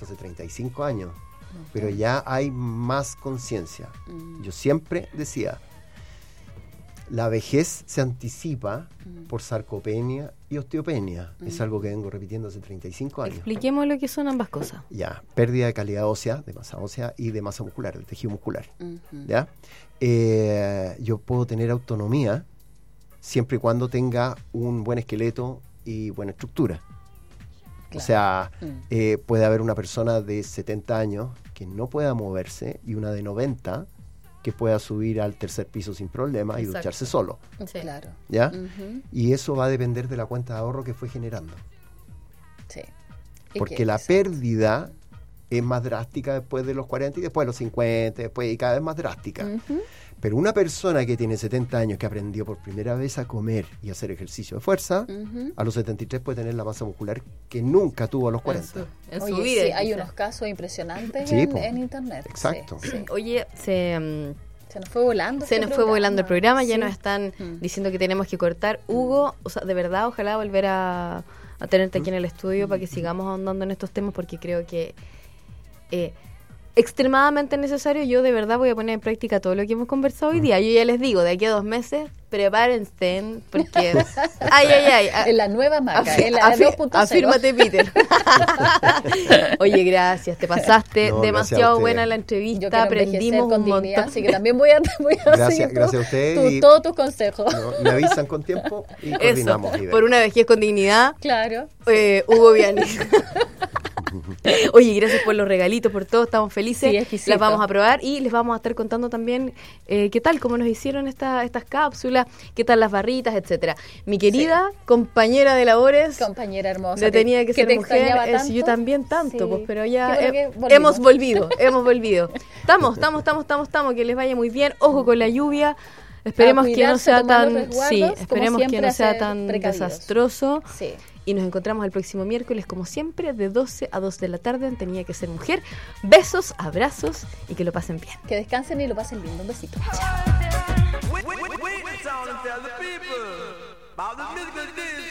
esto hace 35 años, pero ya hay más conciencia. Yo siempre decía, la vejez se anticipa por sarcopenia y osteopenia. Es algo que vengo repitiendo hace 35 años. Expliquemos lo que son ambas cosas. Ya, pérdida de calidad ósea, de masa ósea y de masa muscular, de tejido muscular. ¿Ya? Yo puedo tener autonomía siempre y cuando tenga un buen esqueleto y buena estructura. Claro. O sea, puede haber una persona de 70 años que no pueda moverse y una de 90 que pueda subir al tercer piso sin problema y ducharse solo. Sí, claro. ¿Ya? Y eso va a depender de la cuenta de ahorro que fue generando. Sí. Porque la pérdida es más drástica después de los 40 y después de los 50, después y cada vez más drástica. Pero una persona que tiene 70 años, que aprendió por primera vez a comer y a hacer ejercicio de fuerza, a los 73 puede tener la masa muscular que nunca tuvo a los 40. En su vida. Sí, hay unos casos impresionantes en internet. Exacto. Sí. Oye, se nos fue volando. Fue volando el programa, ya nos están diciendo que tenemos que cortar. Hugo, o sea, de verdad, ojalá volver a tenerte aquí en el estudio para que sigamos ahondando en estos temas, porque creo que extremadamente necesario. Yo de verdad voy a poner en práctica todo lo que hemos conversado hoy día. Yo ya les digo, de aquí a 2 meses, prepárense, porque ay. En la nueva marca, en la 2.0. Afírmate, Peter. Oye, gracias, te pasaste demasiado buena la entrevista, aprendimos un montón. Así que también voy a seguir gracias a ustedes todos tus consejos. Me avisan con tiempo y coordinamos. Eso, por una vejez con dignidad. Claro. Hugo Vianney. Oye, gracias por los regalitos, por todo, estamos felices. Sí, las vamos a probar y les vamos a estar contando también qué tal, cómo nos hicieron estas cápsulas, qué tal las barritas, etcétera. Mi querida compañera de labores, compañera hermosa, le tenía que ser mujer, yo también tanto, pues, pero ya hemos volvido. Estamos, que les vaya muy bien, ojo con la lluvia. Esperemos que no sea tan desastroso. Sí. Y nos encontramos el próximo miércoles, como siempre, de 12 a 2 de la tarde en Tenía que ser mujer. Besos, abrazos y que lo pasen bien. Que descansen y lo pasen lindo. Un besito. Chao.